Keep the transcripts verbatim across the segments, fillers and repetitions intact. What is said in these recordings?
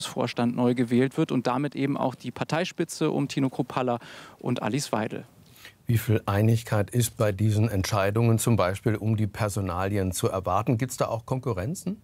Vorstand neu gewählt wird und damit eben auch die Parteispitze um Tino Kruppalla und Alice Weidel. Wie viel Einigkeit ist bei diesen Entscheidungen, zum Beispiel um die Personalien, zu erwarten? Gibt es da auch Konkurrenzen?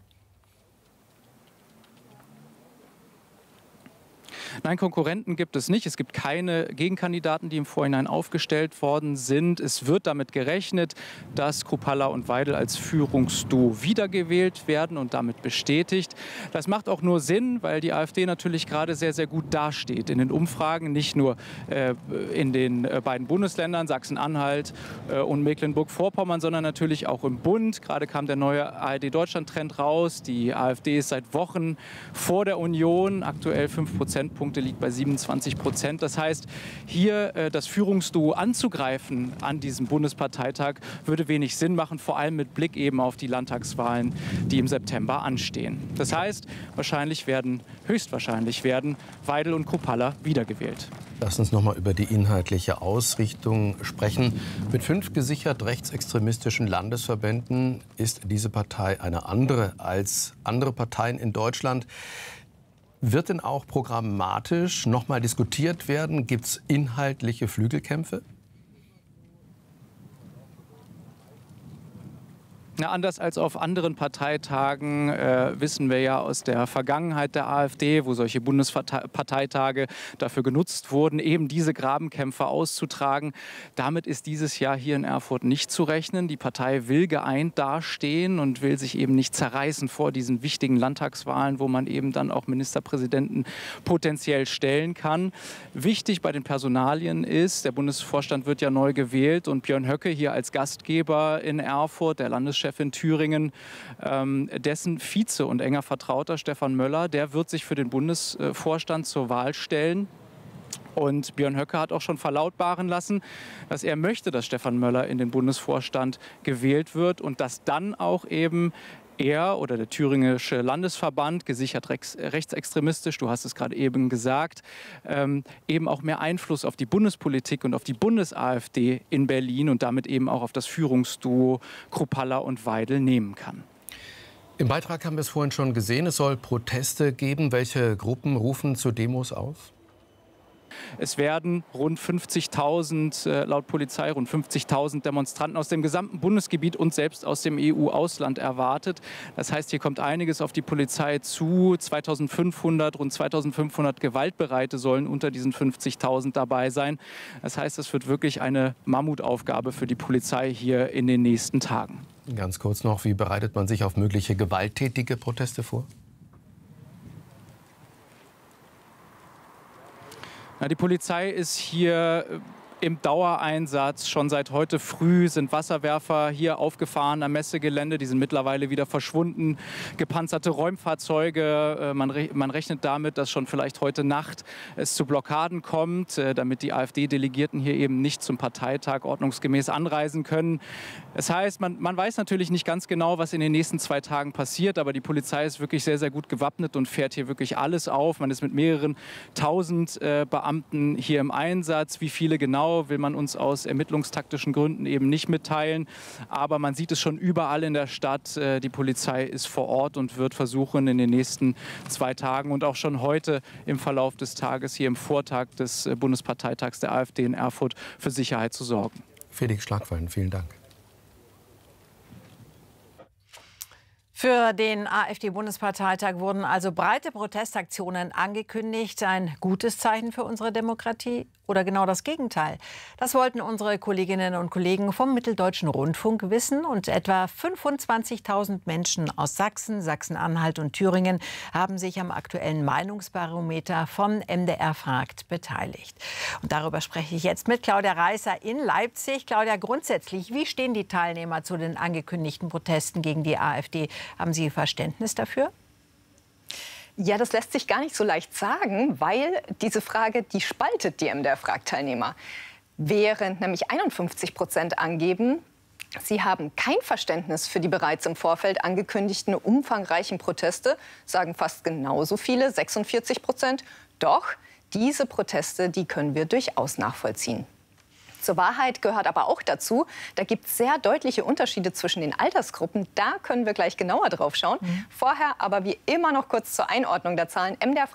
Nein, Konkurrenten gibt es nicht. Es gibt keine Gegenkandidaten, die im Vorhinein aufgestellt worden sind. Es wird damit gerechnet, dass Kruppalla und Weidel als Führungsduo wiedergewählt werden und damit bestätigt. Das macht auch nur Sinn, weil die AfD natürlich gerade sehr, sehr gut dasteht in den Umfragen, nicht nur äh, in den äh, beiden Bundesländern Sachsen-Anhalt äh, und Mecklenburg-Vorpommern, sondern natürlich auch im Bund. Gerade kam der neue A R D-Deutschland-Trend raus. Die AfD ist seit Wochen vor der Union, aktuell fünf Prozentpunkte. Liegt bei siebenundzwanzig Prozent. Das heißt, hier äh, das Führungsduo anzugreifen an diesem Bundesparteitag würde wenig Sinn machen, vor allem mit Blick eben auf die Landtagswahlen, die im September anstehen. Das heißt, wahrscheinlich werden, höchstwahrscheinlich werden Weidel und Kruppalla wiedergewählt. Lass uns noch mal über die inhaltliche Ausrichtung sprechen. Mit fünf gesichert rechtsextremistischen Landesverbänden ist diese Partei eine andere als andere Parteien in Deutschland. Wird denn auch programmatisch noch mal diskutiert werden? Gibt es inhaltliche Flügelkämpfe? Na, anders als auf anderen Parteitagen äh, wissen wir ja aus der Vergangenheit der AfD, wo solche Bundesparteitage dafür genutzt wurden, eben diese Grabenkämpfe auszutragen. Damit ist dieses Jahr hier in Erfurt nicht zu rechnen. Die Partei will geeint dastehen und will sich eben nicht zerreißen vor diesen wichtigen Landtagswahlen, wo man eben dann auch Ministerpräsidenten potenziell stellen kann. Wichtig bei den Personalien ist, der Bundesvorstand wird ja neu gewählt und Björn Höcke hier als Gastgeber in Erfurt, der Landeschef in Thüringen, ähm, dessen Vize und enger Vertrauter Stefan Möller, der wird sich für den Bundesvorstand zur Wahl stellen. Und Björn Höcke hat auch schon verlautbaren lassen, dass er möchte, dass Stefan Möller in den Bundesvorstand gewählt wird und dass dann auch eben er oder der thüringische Landesverband, gesichert rechtsextremistisch, du hast es gerade eben gesagt, ähm, eben auch mehr Einfluss auf die Bundespolitik und auf die Bundes-AfD in Berlin und damit eben auch auf das Führungsduo Kruppalla und Weidel nehmen kann. Im Beitrag haben wir es vorhin schon gesehen, es soll Proteste geben. Welche Gruppen rufen zu Demos auf? Es werden rund fünfzigtausend, äh, laut Polizei, rund fünfzigtausend Demonstranten aus dem gesamten Bundesgebiet und selbst aus dem E U-Ausland erwartet. Das heißt, hier kommt einiges auf die Polizei zu. zweitausendfünfhundert, rund zweitausendfünfhundert Gewaltbereite sollen unter diesen fünfzigtausend dabei sein. Das heißt, es wird wirklich eine Mammutaufgabe für die Polizei hier in den nächsten Tagen. Ganz kurz noch, wie bereitet man sich auf mögliche gewalttätige Proteste vor? Na, die Polizei ist hier im Dauereinsatz. Schon seit heute früh sind Wasserwerfer hier aufgefahren am Messegelände. Die sind mittlerweile wieder verschwunden. Gepanzerte Räumfahrzeuge. Man, re man rechnet damit, dass schon vielleicht heute Nacht es zu Blockaden kommt, damit die AfD-Delegierten hier eben nicht zum Parteitag ordnungsgemäß anreisen können. Das heißt, man, man weiß natürlich nicht ganz genau, was in den nächsten zwei Tagen passiert, aber die Polizei ist wirklich sehr, sehr gut gewappnet und fährt hier wirklich alles auf. Man ist mit mehreren tausend äh, Beamten hier im Einsatz. Wie viele genau, will man uns aus ermittlungstaktischen Gründen eben nicht mitteilen. Aber man sieht es schon überall in der Stadt. Die Polizei ist vor Ort und wird versuchen, in den nächsten zwei Tagen und auch schon heute im Verlauf des Tages, hier im Vortag des Bundesparteitags der AfD in Erfurt, für Sicherheit zu sorgen. Felix Schlagwein, vielen Dank. Für den AfD-Bundesparteitag wurden also breite Protestaktionen angekündigt. Ein gutes Zeichen für unsere Demokratie oder genau das Gegenteil? Das wollten unsere Kolleginnen und Kollegen vom Mitteldeutschen Rundfunk wissen. Und etwa fünfundzwanzigtausend Menschen aus Sachsen, Sachsen-Anhalt und Thüringen haben sich am aktuellen Meinungsbarometer von M D R fragt beteiligt. Und darüber spreche ich jetzt mit Claudia Reißer in Leipzig. Claudia, grundsätzlich, wie stehen die Teilnehmer zu den angekündigten Protesten gegen die AfD? Haben Sie Verständnis dafür? Ja, das lässt sich gar nicht so leicht sagen, weil diese Frage, die spaltet die M D R-Frag-Teilnehmer. Während nämlich einundfünfzig Prozent angeben, sie haben kein Verständnis für die bereits im Vorfeld angekündigten umfangreichen Proteste, sagen fast genauso viele, sechsundvierzig Prozent. Doch diese Proteste, die können wir durchaus nachvollziehen. Zur Wahrheit gehört aber auch dazu, da gibt es sehr deutliche Unterschiede zwischen den Altersgruppen. Da können wir gleich genauer drauf schauen. Mhm. Vorher aber wie immer noch kurz zur Einordnung der Zahlen. M D R